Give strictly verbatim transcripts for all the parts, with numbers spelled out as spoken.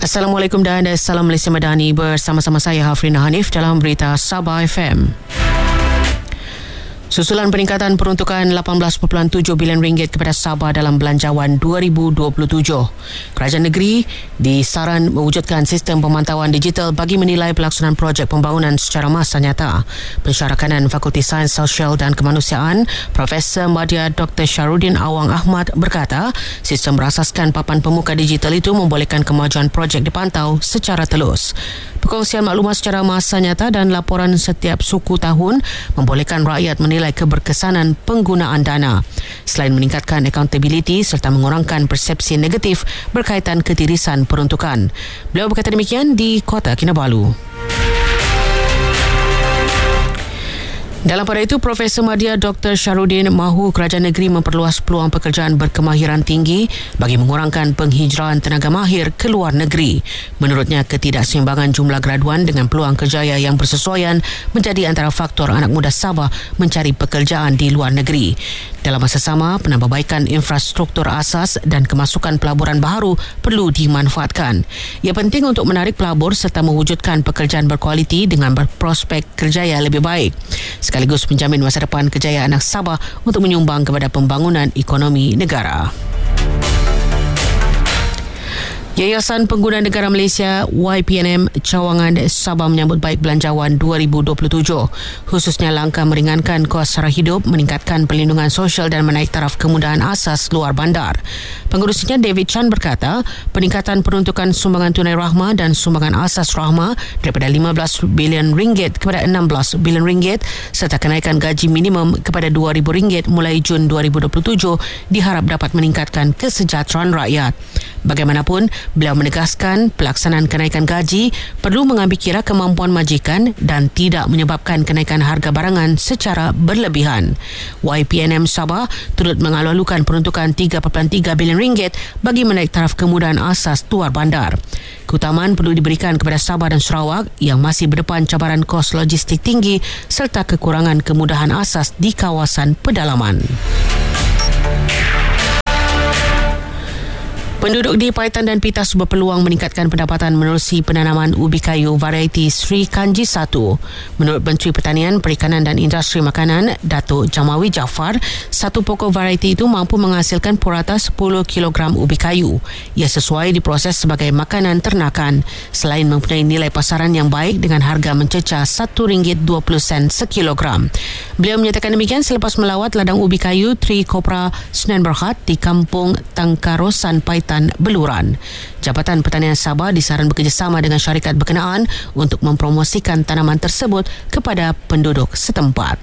Assalamualaikum dan salam Malaysia Madani, bersama-sama saya Hafrina Hanif dalam berita Sabah F M. Susulan peningkatan peruntukan lapan belas perpuluhan tujuh bilion ringgit kepada Sabah dalam belanjawan dua ribu dua puluh tujuh. Kerajaan negeri disaran mewujudkan sistem pemantauan digital bagi menilai pelaksanaan projek pembangunan secara masa nyata. Pensyarah kanan Fakulti Sains Sosial dan Kemanusiaan, Profesor Madya Doktor Syahrudin Awang Ahmad berkata, sistem berasaskan papan pemuka digital itu membolehkan kemajuan projek dipantau secara telus. Perkongsian maklumat secara masa nyata dan laporan setiap suku tahun membolehkan rakyat menilai keberkesanan penggunaan dana. Selain meningkatkan accountability serta mengurangkan persepsi negatif berkaitan ketirisan peruntukan. Beliau berkata demikian di Kota Kinabalu. Dalam pada itu, Profesor Madya Doktor Syahrudin mahu kerajaan negeri memperluas peluang pekerjaan berkemahiran tinggi bagi mengurangkan penghijrahan tenaga mahir ke luar negeri. Menurutnya, ketidakseimbangan jumlah graduan dengan peluang kerjaya yang bersesuaian menjadi antara faktor anak muda Sabah mencari pekerjaan di luar negeri. Dalam masa sama, penambahbaikan infrastruktur asas dan kemasukan pelaburan baharu perlu dimanfaatkan. Ia penting untuk menarik pelabur serta mewujudkan pekerjaan berkualiti dengan berprospek kerjaya lebih baik, sekaligus menjamin masa depan kejayaan anak Sabah untuk menyumbang kepada pembangunan ekonomi negara. Yayasan Pengguna Negara Malaysia Y P N M Cawangan Sabah menyambut baik belanjawan dua ribu dua puluh tujuh, khususnya langkah meringankan kos sara hidup, meningkatkan perlindungan sosial dan menaik taraf kemudahan asas luar bandar. Pengurusinya David Chan berkata, peningkatan peruntukan sumbangan tunai rahmah dan sumbangan asas rahmah daripada lima belas bilion ringgit kepada enam belas bilion ringgit serta kenaikan gaji minimum kepada dua ribu ringgit mulai Jun dua ribu dua puluh tujuh diharap dapat meningkatkan kesejahteraan rakyat. Bagaimanapun, beliau menegaskan pelaksanaan kenaikan gaji perlu mengambil kira kemampuan majikan dan tidak menyebabkan kenaikan harga barangan secara berlebihan. Y P N M Sabah turut mengalu-alukan peruntukan tiga perpuluhan tiga bilion ringgit bagi menaik taraf kemudahan asas luar bandar. Keutamaan perlu diberikan kepada Sabah dan Sarawak yang masih berdepan cabaran kos logistik tinggi serta kekurangan kemudahan asas di kawasan pedalaman. Penduduk di Paitan dan Pitas berpeluang meningkatkan pendapatan menerusi penanaman ubi kayu varieti Sri Kanji satu. Menurut Menteri Pertanian, Perikanan dan Industri Makanan, Datuk Jamawi Jaafar, satu pokok varieti itu mampu menghasilkan purata sepuluh kilogram ubi kayu. Ia sesuai diproses sebagai makanan ternakan. Selain mempunyai nilai pasaran yang baik dengan harga mencecah satu ringgit dua puluh sen sekilogram. Beliau menyatakan demikian selepas melawat ladang ubi kayu Tri Kopra Senen Berhad di Kampung Tangkarosan Paitan, Beluran. Jabatan Pertanian Sabah disaran bekerjasama dengan syarikat berkenaan untuk mempromosikan tanaman tersebut kepada penduduk setempat.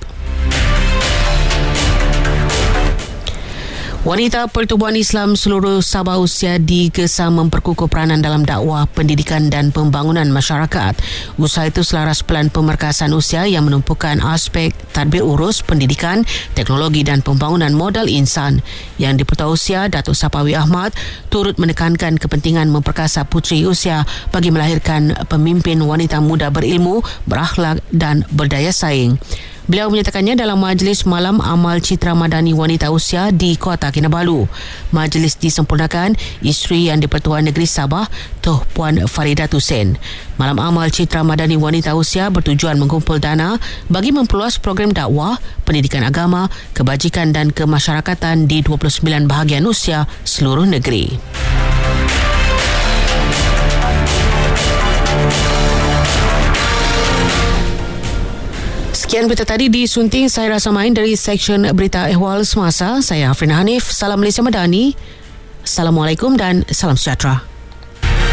Wanita Pertubuhan Islam seluruh Sabah Usia digesa memperkukuh peranan dalam dakwah, pendidikan dan pembangunan masyarakat. Usaha itu selaras pelan pemerkasan usia yang menumpukan aspek tadbir urus, pendidikan, teknologi dan pembangunan modal insan. Yang Dipertubuhan Datuk Sapawi Ahmad turut menekankan kepentingan memperkasa puteri usia bagi melahirkan pemimpin wanita muda berilmu, berakhlak dan berdaya saing. Beliau menyatakannya dalam majlis malam amal citra madani wanita usia di Kota Kinabalu. Majlis disempurnakan isteri Yang di-Pertuan Negeri Sabah, Tuh Puan Faridat Hussein. Malam amal citra madani wanita usia bertujuan mengumpul dana bagi memperluas program dakwah, pendidikan agama, kebajikan dan kemasyarakatan di dua puluh sembilan bahagian usia seluruh negeri. Sekian berita tadi disunting saya Rasa Main dari Seksyen Berita Ehwal Semasa. Saya Hafrina Hanif. Salam Malaysia Madani. Assalamualaikum dan salam sejahtera.